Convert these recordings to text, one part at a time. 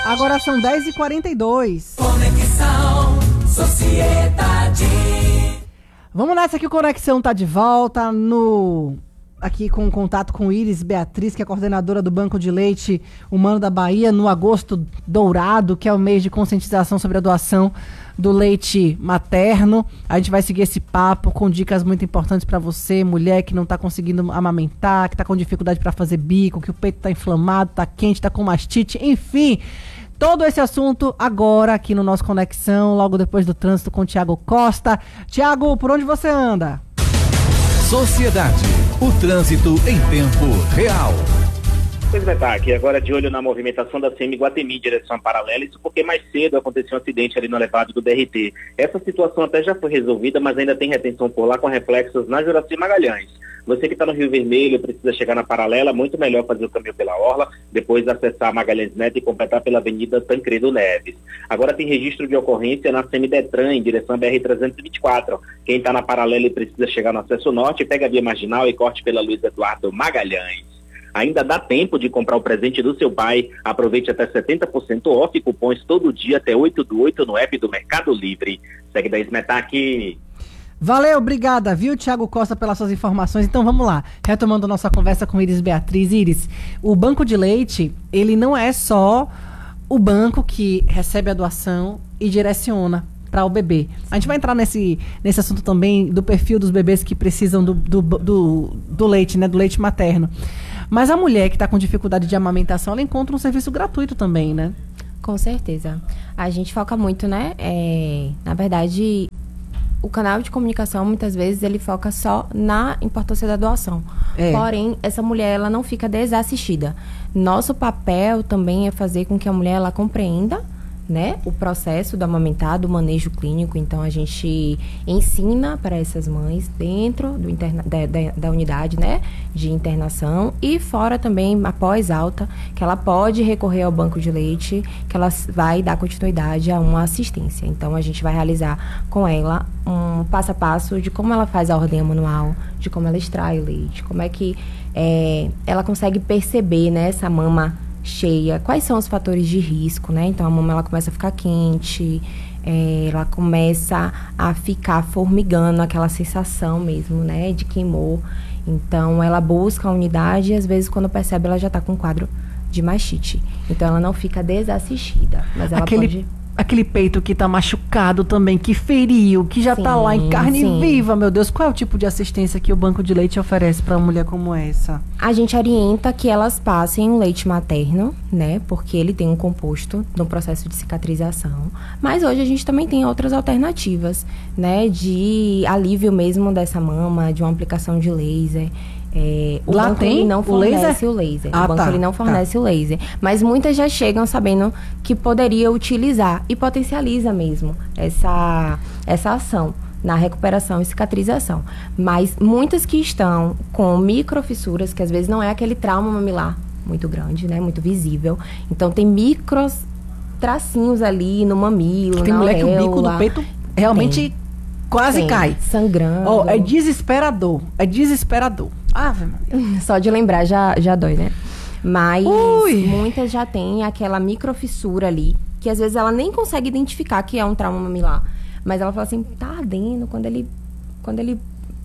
Agora são 10h42. Conexão Sociedade. Vamos nessa que o Conexão tá de volta aqui com contato com Iris Beatriz, que é coordenadora do Banco de Leite Humano da Bahia, no Agosto Dourado, que é o mês de conscientização sobre a doação do leite materno. A gente vai seguir esse papo com dicas muito importantes para você, mulher que não está conseguindo amamentar, que está com dificuldade para fazer bico, que o peito está inflamado, está quente, está com mastite, enfim. Todo esse assunto agora aqui no nosso Conexão, logo depois do trânsito com o Tiago Costa. Tiago, por onde você anda? Sociedade, o trânsito em tempo real. Pois vai estar aqui agora de olho na movimentação da CM Iguatemi em direção à paralela, isso porque mais cedo aconteceu um acidente ali no elevado do DRT. Essa situação até já foi resolvida, mas ainda tem retenção por lá com reflexos na Juraci Magalhães. Você que está no Rio Vermelho precisa chegar na paralela, muito melhor fazer o caminho pela Orla, depois acessar Magalhães Neto e completar pela Avenida Tancredo Neves. Agora tem registro de ocorrência na CM Detran em direção à BR-324. Quem está na paralela e precisa chegar no acesso norte, pega a via marginal e corte pela Luiz Eduardo Magalhães. Ainda dá tempo de comprar o presente do seu pai. Aproveite até 70% off, cupons todo dia até 8/8 no app do Mercado Livre. Segue da Smetaki. Valeu, obrigada, viu, Tiago Costa, pelas suas informações. Então vamos lá, retomando nossa conversa com Iris Beatriz. Iris, o banco de leite, ele não é só o banco que recebe a doação e direciona para o bebê. A gente vai entrar nesse assunto também do perfil dos bebês que precisam do leite, né, do leite materno. Mas a mulher que está com dificuldade de amamentação, ela encontra um serviço gratuito também, né? Com certeza. A gente foca muito, né? Na verdade, o canal de comunicação, muitas vezes, ele foca só na importância da doação. Porém, essa mulher, ela não fica desassistida. Nosso papel também é fazer com que a mulher, ela compreenda, né, o processo do amamentar, do manejo clínico. Então a gente ensina para essas mães dentro da unidade, né, de internação e fora também, após alta, que ela pode recorrer ao banco de leite, que ela vai dar continuidade a uma assistência. Então a gente vai realizar com ela um passo a passo de como ela faz a ordenha manual, de como ela extrai o leite, como é que ela consegue perceber, né, essa mama cheia, quais são os fatores de risco, né? Então a mama, ela começa a ficar quente, ela começa a ficar formigando, aquela sensação mesmo, né, de queimou. Então ela busca a unidade e às vezes quando percebe ela já está com um quadro de mastite. Então ela não fica desassistida, mas ela pode... Aquele peito que tá machucado também, que feriu, que já tá lá em carne viva, meu Deus. Qual é o tipo de assistência que o banco de leite oferece para uma mulher como essa? A gente orienta que elas passem um leite materno, né? Porque ele tem um composto no processo de cicatrização. Mas hoje a gente também tem outras alternativas, né? De alívio mesmo dessa mama, de uma aplicação de laser. O lá banco tem ele não fornece o laser. O banco ele não fornece o laser. Mas muitas já chegam sabendo que poderia utilizar e potencializa mesmo essa ação na recuperação e cicatrização. Mas muitas que estão com microfissuras, que às vezes não é aquele trauma mamilar muito grande, né? Muito visível. Então tem micros tracinhos ali no mamilo, tem na mulher auréola. que o bico do peito realmente quase cai. Sangrando. É desesperador. É desesperador. Ave Maria. Só de lembrar já dói, né? Mas muitas já têm aquela microfissura ali, que às vezes ela nem consegue identificar que é um trauma mamilar. Mas ela fala assim, tá ardendo. Quando ele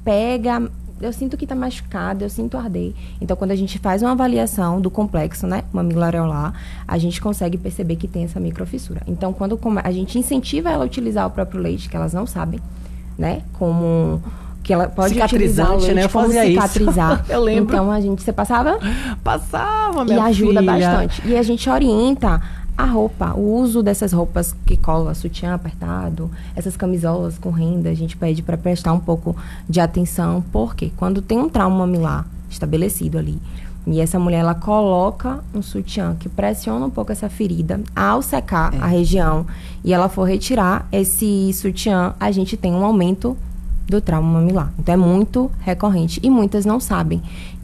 pega, eu sinto que tá machucado, eu sinto arder. Então, quando a gente faz uma avaliação do complexo, né, mamilo-areolar, a gente consegue perceber que tem essa microfissura. Então, quando a gente incentiva ela a utilizar o próprio leite, que elas não sabem, né, como... que ela pode utilizar o leite, né? Eu como fazia cicatrizar. Isso. Eu lembro. Então, você passava? Passava, minha filha. E ajuda filha. bastante. E a gente orienta a roupa, o uso dessas roupas que cola, sutiã apertado, essas camisolas com renda, a gente pede para prestar um pouco de atenção, porque quando tem um trauma mamilar estabelecido ali, e essa mulher, ela coloca um sutiã que pressiona um pouco essa ferida, ao secar a região, e ela for retirar esse sutiã, a gente tem um aumento do trauma mamilar. Então, é muito recorrente. E muitas não sabem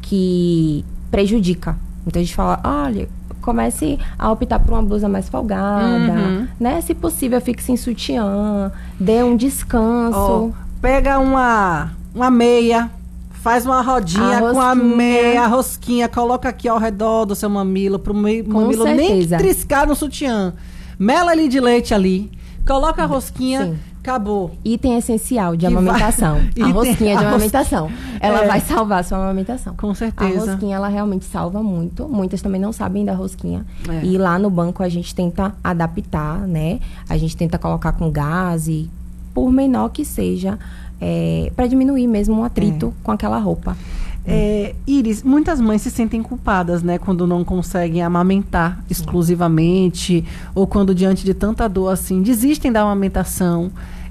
que prejudica. Então, a gente fala, olha, comece a optar por uma blusa mais folgada, né? Se possível, fique sem sutiã, dê um descanso. Pega uma meia Faz uma rodinha com a meia, a rosquinha, coloca aqui ao redor do seu mamilo, pro mamilo nem triscar no sutiã. Mela ali de leite ali, coloca a rosquinha, sim. Acabou. Item essencial de amamentação. A rosquinha de amamentação. Ela vai salvar a sua amamentação. Com certeza. A rosquinha, ela realmente salva muito. Muitas também não sabem da rosquinha. E lá no banco a gente tenta adaptar, né? A gente tenta colocar com gaze, por menor que seja, para diminuir mesmo o atrito com aquela roupa. Iris, muitas mães se sentem culpadas, né, quando não conseguem amamentar exclusivamente, ou quando diante de tanta dor assim, desistem da amamentação.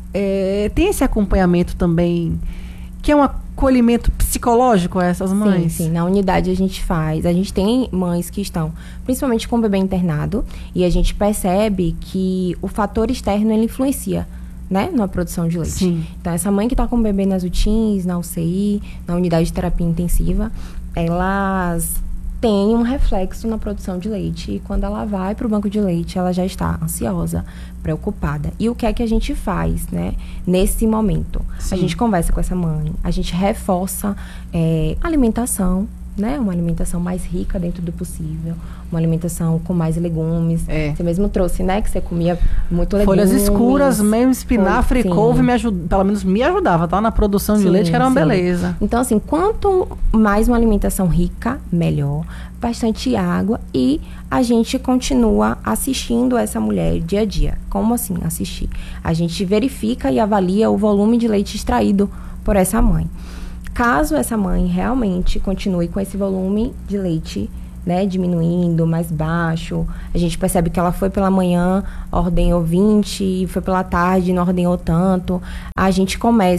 Tem esse acompanhamento também, que é um acolhimento psicológico a essas mães? Sim, na unidade a gente tem mães que estão, principalmente com o bebê internado, e a gente percebe que o fator externo, ele influencia, né, na produção de leite. Sim. Então, essa mãe que está com o bebê nas UTIs, na UCI, na unidade de terapia intensiva, elas têm um reflexo na produção de leite. E quando ela vai para o banco de leite, ela já está ansiosa, preocupada. E o que é que a gente faz, né, nesse momento? Sim. A gente conversa com essa mãe, a gente reforça a alimentação, né? Uma alimentação mais rica dentro do possível, uma alimentação com mais legumes. Você mesmo trouxe, né? Que você comia muito legumes. Folhas escuras, mesmo espinafre e couve, pelo menos me ajudava, tá? Na produção de leite, que era uma beleza. Então, assim, quanto mais uma alimentação rica, melhor. Bastante água, e a gente continua assistindo essa mulher dia a dia. Como assim assistir? A gente verifica e avalia o volume de leite extraído por essa mãe. Caso essa mãe realmente continue com esse volume de leite, né, diminuindo, mais baixo, a gente percebe que ela foi pela manhã, ordenhou 20, foi pela tarde, não ordenhou tanto, a gente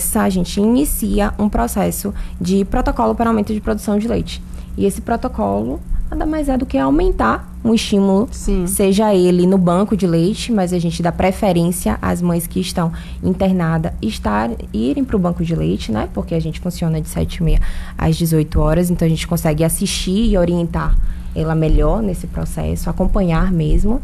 inicia um processo de protocolo para aumento de produção de leite. E esse protocolo nada mais é do que aumentar um estímulo, sim, seja ele no banco de leite, mas a gente dá preferência às mães que estão internadas irem para o banco de leite, né? Porque a gente funciona de 7h30 às 18 horas, então a gente consegue assistir e orientar ela melhor nesse processo, acompanhar mesmo.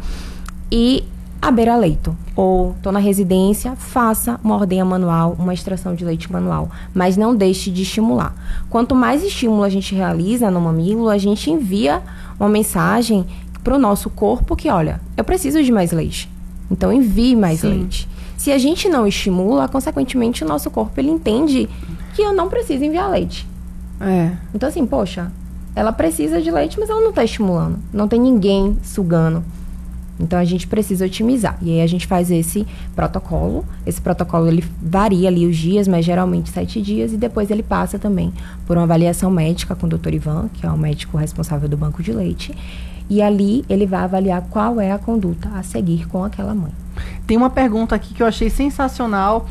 E à beira-leito, ou tô na residência, faça uma ordenha manual, uma extração de leite manual, mas não deixe de estimular. Quanto mais estímulo a gente realiza no mamilo, a gente envia uma mensagem para o nosso corpo que, olha, eu preciso de mais leite, então envie mais leite. Se a gente não estimula, consequentemente o nosso corpo, ele entende que eu não preciso enviar leite. Então assim, poxa, ela precisa de leite, mas ela não está estimulando, não tem ninguém sugando. Então, a gente precisa otimizar. E aí, a gente faz esse protocolo. Esse protocolo, ele varia ali os dias, mas geralmente 7 dias. E depois ele passa também por uma avaliação médica com o Dr. Ivan, que é o médico responsável do banco de leite. E ali, ele vai avaliar qual é a conduta a seguir com aquela mãe. Tem uma pergunta aqui que eu achei sensacional,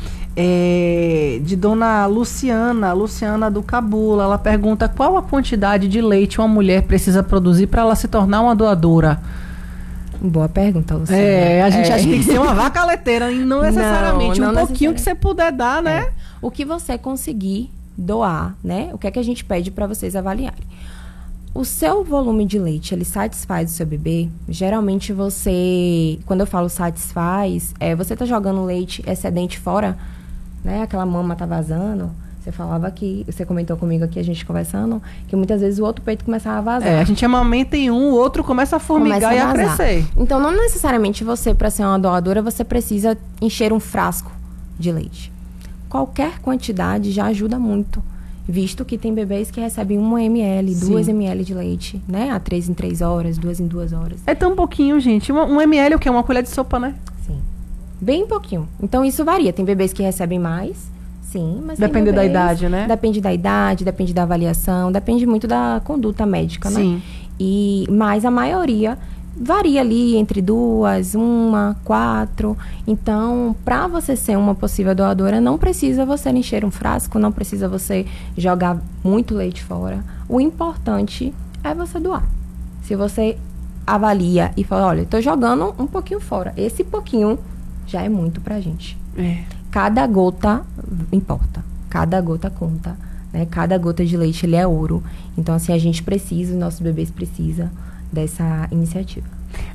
de dona Luciana do Cabula. Ela pergunta qual a quantidade de leite uma mulher precisa produzir para ela se tornar uma doadora. Boa pergunta, Luciana. A gente acha que tem que ser uma vaca leiteira, e não necessariamente. Não pouquinho que você puder dar, né? O que você conseguir doar, né? O que é que a gente pede para vocês avaliarem? O seu volume de leite, ele satisfaz o seu bebê? Geralmente quando eu falo satisfaz, você tá jogando leite excedente fora, né? Aquela mama tá vazando. Você comentou comigo aqui, a gente conversando, que muitas vezes o outro peito começava a vazar. A gente amamenta em um, o outro começa a formigar e a crescer. Então, não necessariamente você, para ser uma doadora, você precisa encher um frasco de leite. Qualquer quantidade já ajuda muito, visto que tem bebês que recebem 1 ml, 2 ml de leite, né? A 3 em 3 horas, 2 em 2 horas. É tão pouquinho, gente. 1 ml é o quê? Uma colher de sopa, né? Sim. Bem pouquinho. Então, isso varia. Tem bebês que recebem mais. Sim, mas depende da idade, né? Depende da idade, depende da avaliação, depende muito da conduta médica, né? Sim. Mas a maioria varia ali entre 2, 1, 4. Então, para você ser uma possível doadora, não precisa você encher um frasco, não precisa você jogar muito leite fora. O importante é você doar. Se você avalia e fala, olha, tô jogando um pouquinho fora. Esse pouquinho já é muito pra gente. Cada gota importa, cada gota conta, né? Cada gota de leite, ele é ouro. Então, assim, a gente precisa, os nossos bebês precisam dessa iniciativa.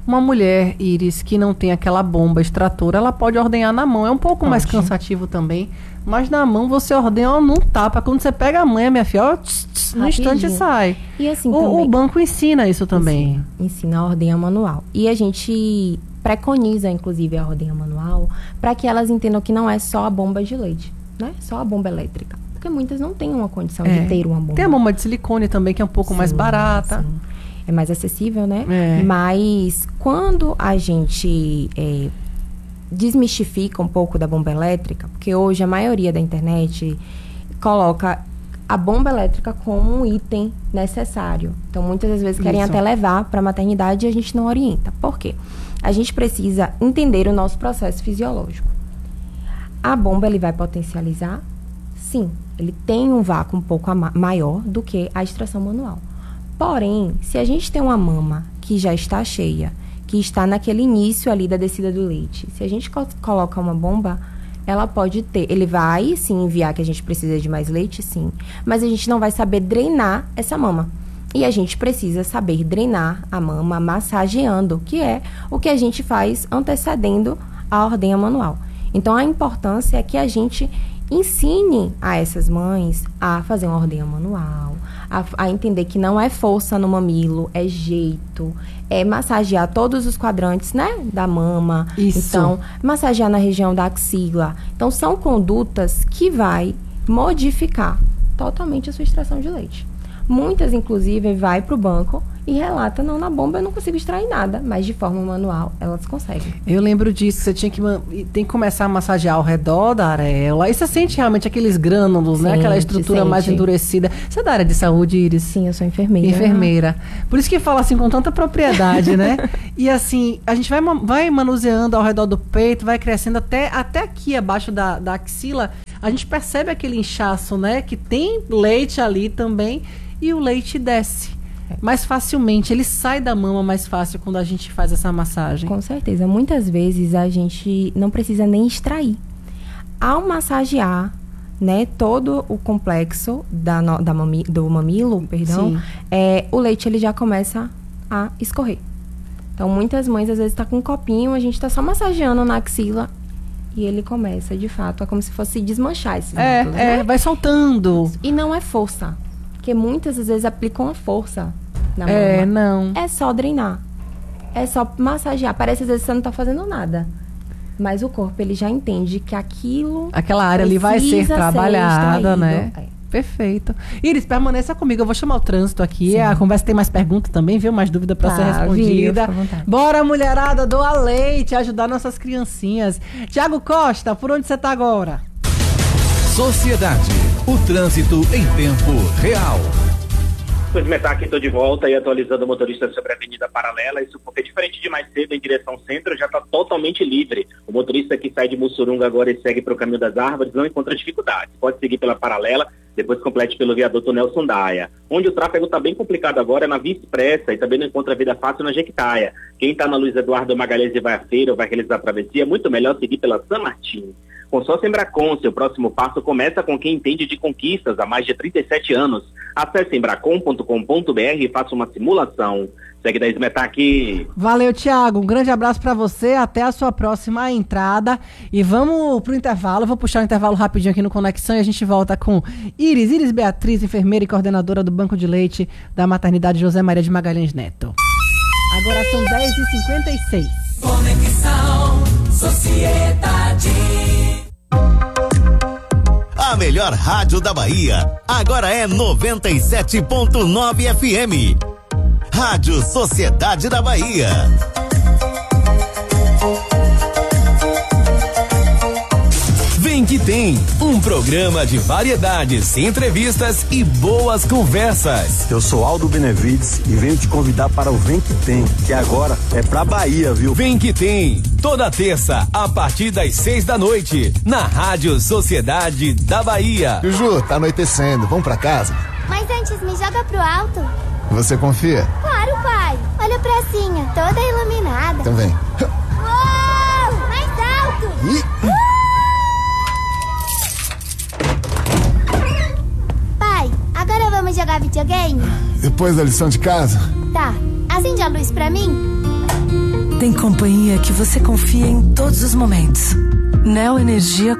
Uma mulher, Iris, que não tem aquela bomba extratora, ela pode ordenhar na mão. É um pouco mais cansativo também, mas na mão você ordenha num tapa. Quando você pega a manha, minha filha, ó, no instante sai. E assim, o banco ensina isso também. Ensina a ordenha manual. E a gente preconiza, inclusive, a ordenha manual para que elas entendam que não é só a bomba de leite, né? Só a bomba elétrica. Porque muitas não têm uma condição de ter uma bomba. Tem a bomba de silicone também, que é um pouco mais barata. Sim. É mais acessível, né? Mas quando a gente desmistifica um pouco da bomba elétrica, porque hoje a maioria da internet coloca a bomba elétrica como um item necessário. Então, muitas das vezes querem até levar para a maternidade e a gente não orienta. Por quê? A gente precisa entender o nosso processo fisiológico. A bomba, ele vai potencializar? Sim. Ele tem um vácuo um pouco maior do que a extração manual. Porém, se a gente tem uma mama que já está cheia, que está naquele início ali da descida do leite, se a gente coloca uma bomba, ela pode ter... Ele vai, sim, enviar que a gente precisa de mais leite, sim. Mas a gente não vai saber drenar essa mama. E a gente precisa saber drenar a mama massageando, que é o que a gente faz antecedendo a ordenha manual. Então, a importância é que a gente ensine a essas mães a fazer uma ordenha manual, a entender que não é força no mamilo, é jeito, é massagear todos os quadrantes, né, da mama. Isso. Então, massagear na região da axila. Então, são condutas que vai modificar totalmente a sua extração de leite. Muitas, inclusive, vai para o banco e relata, não, na bomba eu não consigo extrair nada, mas de forma manual elas conseguem. Eu lembro disso, você tem que começar a massagear ao redor da areola, aí você sente realmente aqueles grânulos, né? Aquela estrutura mais endurecida. Você é da área de saúde, Iris? Sim, eu sou enfermeira. Enfermeira. Por isso que fala assim com tanta propriedade, né? E assim, a gente vai manuseando ao redor do peito, vai crescendo até aqui abaixo da axila, a gente percebe aquele inchaço, né? Que tem leite ali também e o leite desce mais facilmente, ele sai da mama mais fácil quando a gente faz essa massagem. Com certeza. Muitas vezes a gente não precisa nem extrair. Ao massagear, né, todo o complexo do mamilo, perdão, o leite ele já começa a escorrer. Então, muitas mães às vezes estão com um copinho, a gente está só massageando na axila e ele começa, de fato, é como se fosse desmanchar esses músculos, né? Vai soltando. E não é força. Porque muitas vezes aplicam a força na mama. Não. É só drenar. É só massagear. Parece às vezes que você não está fazendo nada. Mas o corpo, ele já entende que aquela área ali vai ser trabalhada, né? Perfeito. Iris, permaneça comigo. Eu vou chamar o trânsito aqui. Sim. A conversa tem mais perguntas também, viu? Mais dúvida para ser respondida. Bora, mulherada, doa leite, ajudar nossas criancinhas. Tiago Costa, por onde você tá agora? Sociedade. O trânsito em tempo real. Aqui estou de volta e atualizando o motorista sobre a Avenida Paralela. Isso porque, diferente de mais cedo, em direção centro, já está totalmente livre. O motorista que sai de Mussurunga agora e segue para o Caminho das Árvores não encontra dificuldades. Pode seguir pela Paralela, depois complete pelo viaduto Nelson Daia. Onde o tráfego está bem complicado agora é na Via Expressa e também não encontra vida fácil na Jequitaia. Quem está na Luiz Eduardo Magalhães e vai à feira ou vai realizar a travessia, é muito melhor seguir pela San Martín. Consórcio Embracon, seu próximo passo começa com quem entende de conquistas há mais de 37 anos. Acesse embracon.com.br e faça uma simulação. Segue da Esmetá aqui. Valeu, Tiago. Um grande abraço para você. Até a sua próxima entrada. E vamos pro intervalo. Eu vou puxar o intervalo rapidinho aqui no Conexão e a gente volta com Iris Beatriz, enfermeira e coordenadora do Banco de Leite da Maternidade José Maria de Magalhães Neto. Agora são 10h56. Conexão Sociedade. A melhor rádio da Bahia agora é 97.9 FM. Rádio Sociedade da Bahia. Vem que tem um programa de variedades, entrevistas e boas conversas. Eu sou Aldo Benevides e venho te convidar para o Vem que Tem, que agora é pra Bahia, viu? Vem que tem, toda terça, a partir das 6 da noite, na Rádio Sociedade da Bahia. Juju, tá anoitecendo, vamos pra casa? Mas antes, me joga pro alto. Você confia? Claro, pai. Olha a pracinha, toda iluminada. Então vem. Uou! Mais alto! Pai, agora vamos jogar videogame? Depois da lição de casa? Tá. Acende a luz pra mim. tem companhia que você confia em todos os momentos. Neo Energia